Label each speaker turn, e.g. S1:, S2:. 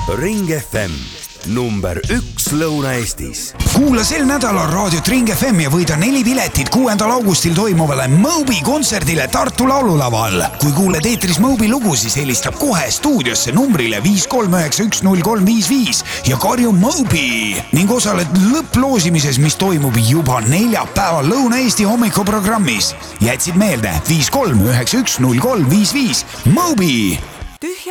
S1: Ring FM, number 1 Lõuna-Eestis.
S2: Kuula sel nädalal raadiot Ring FM ja võida 4 piletit 6. augustil toimuvale Moby kontserdile Tartu laululaval. Kui kuuled eetris Moby lugu, siis helistab kohe stuudiosse numbrile 5391035 ja karju Moby ning osaled lõpploosimises, mis toimub juba neljapäeval Lõuna-Eesti hommikuprogrammis. Jätsid meelde 5391035 Moby.